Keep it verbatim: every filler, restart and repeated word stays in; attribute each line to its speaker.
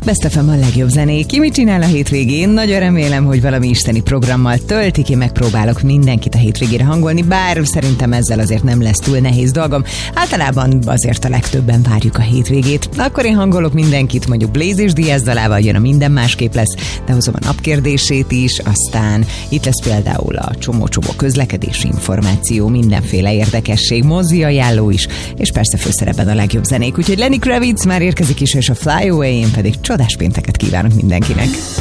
Speaker 1: Best ef em a legjobb zenék. Ki mit csinál a hétvégén? Nagyon remélem, hogy valami isteni programmal töltik. Én megpróbálok mindenkit a hétvégére hangolni, bár szerintem ezzel azért nem lesz túl nehéz dolgom. Általában azért a legtöbben várjuk a hétvégét. Akkor én hangolok mindenkit, mondjuk Blaze és Diaz dalával, jön a Minden másképp lesz, de hozom a napkérdését is, aztán itt lesz például a csomó-csomó közlekedési információ, mindenféle érdekesség, mozi ajánló is, és persze főszerepben a legjobb zenék. Úgyhogy Lenny Kravitz már érkezik is, és a Fly Away, én pedig csodás pénteket kívánok mindenkinek.